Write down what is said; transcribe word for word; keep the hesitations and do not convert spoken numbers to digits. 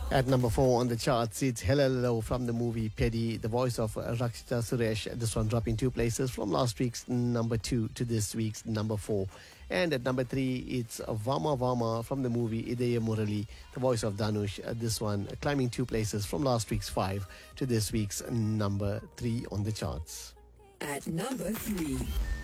At number four on the charts, it's Hello Hello from the movie Petty, the voice of uh, Rakshita Suresh. This one dropping two places from last week's number two to this week's number four. And at number three, it's Vama Vama from the movie Idaya Murali, the voice of Dhanush. Uh, this one climbing two places from last week's five to this week's number three on the charts. At number three.